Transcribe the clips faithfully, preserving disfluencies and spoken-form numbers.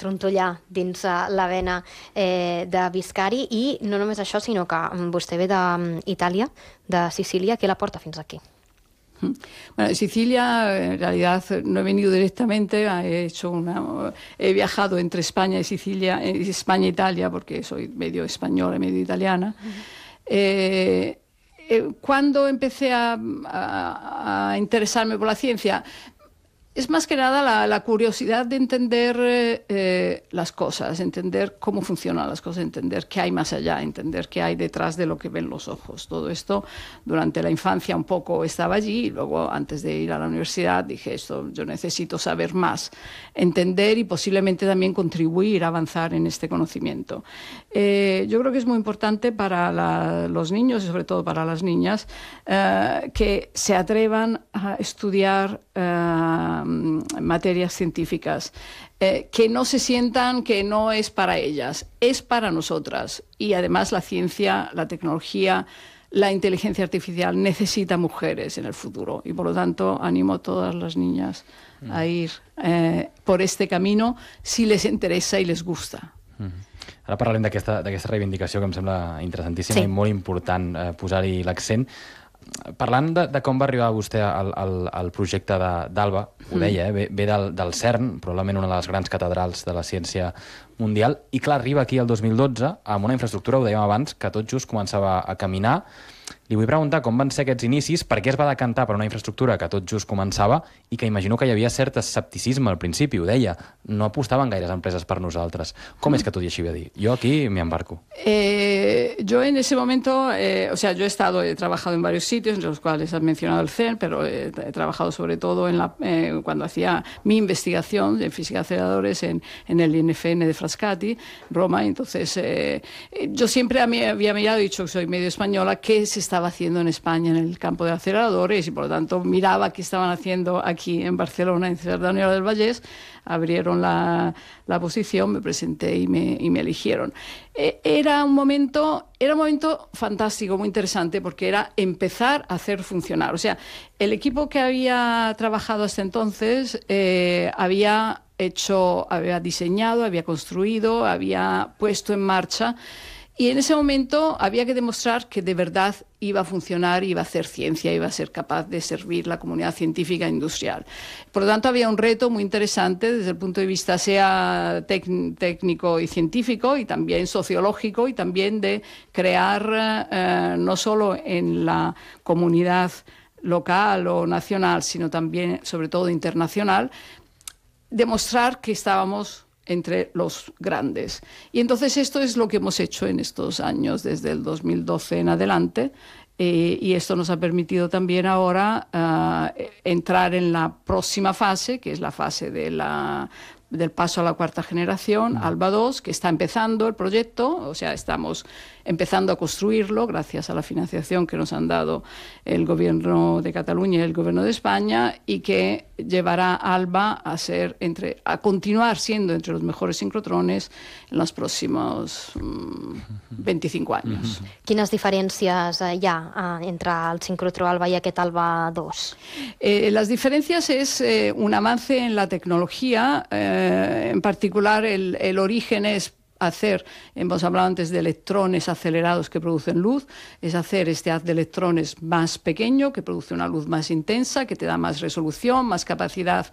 trontollar dins la vena de Biscari, i no només això, sinó que vostè ve d'Itàlia, de Sicília, que la porta fins aquí. Bueno, Sicilia, en realidad no he venido directamente, he hecho una, he viajado entre España y Sicilia, España e Italia, porque soy medio española y medio italiana. Uh-huh. eh, eh, cuando empecé a, a, a interesarme por la ciencia, es más que nada la, la curiosidad de entender eh, las cosas, entender cómo funcionan las cosas, entender qué hay más allá, entender qué hay detrás de lo que ven los ojos. Todo esto durante la infancia un poco estaba allí, y luego antes de ir a la universidad dije, esto yo necesito saber más, entender y posiblemente también contribuir a avanzar en este conocimiento. Eh, yo creo que es muy importante para la, los niños y sobre todo para las niñas eh, que se atrevan a estudiar eh, materias científicas, eh, que no se sientan que no es para ellas, es para nosotras. Y además la ciencia, la tecnología, la inteligencia artificial necesita mujeres en el futuro, y por lo tanto animo a todas las niñas mm. a ir eh, por este camino si les interesa i les gusta. Mm. Ara parlarem d'aquesta reivindicació que em sembla interessantíssima sí. i molt important eh, posar-hi l'accent. Parlant de, de com va arribar vostè al, al, al projecte d'Alba, ho deia, eh? ve, ve del, del CERN, probablement una de les grans catedrals de la ciència mundial, i clar, arriba aquí el dos mil dotze amb una infraestructura, ho dèiem abans, que tot just començava a caminar. Li vull preguntar com van ser aquests inicis, per què es va decantar per una infraestructura que tot just començava i que imagino que hi havia cert escepticisme al principi, ho deia, no apostaven gaires empreses per nosaltres. Com és que tot i així va dir? Jo aquí me embarco. Eh, yo en ese momento, eh, o sea, yo he estado, he trabajado en varios sitios, entre los cuales has mencionado el CERN, pero he, he trabajado sobre todo en la, eh, cuando hacía mi investigación en física de aceleradores en, en el I N F N de Frascati, Roma, y entonces eh, yo siempre a mí había mirado, dicho que soy medio española, qué se estaba haciendo en España en el campo de aceleradores, y por lo tanto miraba qué estaban haciendo aquí en Barcelona, en Cerdanyola del Vallès. Abrieron la, la posición, me presenté y me, y me eligieron. Eh, era un momento, era un momento fantástico, muy interesante, porque era empezar a hacer funcionar. O sea, el equipo que había trabajado hasta entonces eh, había hecho, había diseñado, había construido, había puesto en marcha. Y en ese momento había que demostrar que de verdad iba a funcionar, iba a hacer ciencia, iba a ser capaz de servir la comunidad científica e industrial. Por lo tanto, había un reto muy interesante desde el punto de vista sea técnico y científico, y también sociológico, y también de crear eh, no solo en la comunidad local o nacional, sino también, sobre todo, internacional, demostrar que estábamos entre los grandes. Y entonces esto es lo que hemos hecho en estos años, desde el dos mil doce en adelante, eh, y esto nos ha permitido también ahora uh, entrar en la próxima fase, que es la fase de la, del paso a la cuarta generación, Alba dos, que está empezando el proyecto, o sea, estamos empezando a construirlo gracias a la financiación que nos han dado el Gobierno de Cataluña y el Gobierno de España, y que llevará a Alba a ser entre, a continuar siendo entre los mejores sincrotrones en los próximos um, veinticinco años. Quines diferències hi ha entre el sincrotró Alba y aquest Alba dos? Eh, las diferencias es eh, un avance en la tecnología, eh, en particular el, el origen es hacer, hemos hablado antes de electrones acelerados que producen luz, es hacer este haz de electrones más pequeño, que produce una luz más intensa, que te da más resolución, más capacidad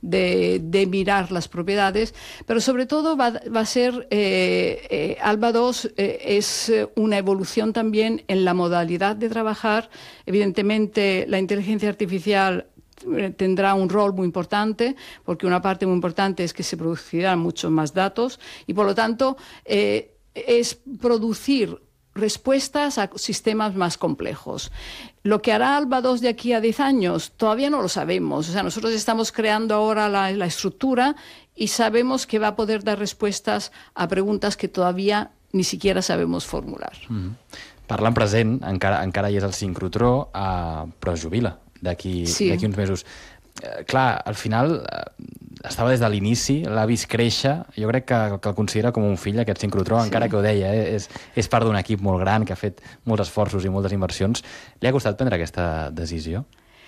de, de mirar las propiedades, pero sobre todo va, va a ser, eh, eh, Alba dos eh, es una evolución también en la modalidad de trabajar. Evidentemente, la inteligencia artificial tendrá un rol muy importante, porque una parte muy importante es que se producirán muchos más datos, y por lo tanto eh, es producir respuestas a sistemas más complejos. Lo que hará Alba dos de aquí a diez años todavía no lo sabemos. O sea, nosotros estamos creando ahora la, la estructura y sabemos que va a poder dar respuestas a preguntas que todavía ni siquiera sabemos formular. Mm-hmm. Parlant present, encara, encara hi és el sincrotró, uh, però es jubila d'aquí sí. uns mesos. Eh, clar, al final eh, estava des de l'inici, l'ha vist créixer, jo crec que, que el considera com un fill, aquest sincrotró, sí. encara que ho deia, eh, és, és part d'un equip molt gran que ha fet molts esforços i moltes inversions. Li ha costat prendre aquesta decisió?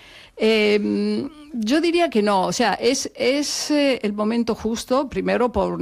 Eh, yo diría que no, o sea, es, es eh, el momento justo, primero por